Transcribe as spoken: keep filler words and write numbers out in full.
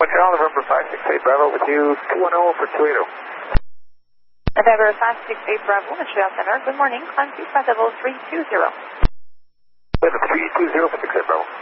Montreal, November five six eight Bravo with you, two one zero for two eight zero. November five six eight Bravo, Montreal Center. Good morning. Climb two five level three two zero. Level three two zero for six eight Bravo.